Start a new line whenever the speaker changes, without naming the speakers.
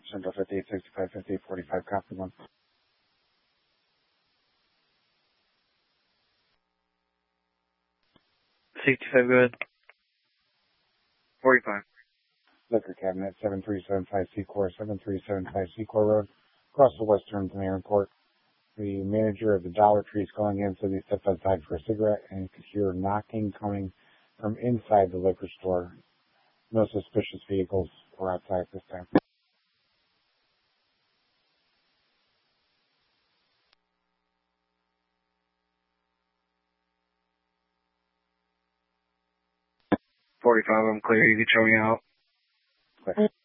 Central 5865, 5845, copy 1.
65, go ahead. 45.
Liquor cabinet, 7375 Secor, 7375 Secor Road, across the western Panarin Court. The manager of the Dollar Tree is calling in, so he stepped outside for a cigarette and could hear knocking coming from inside the liquor store. No suspicious vehicles were outside this time.
I'm clear. You can show me out.
Clear.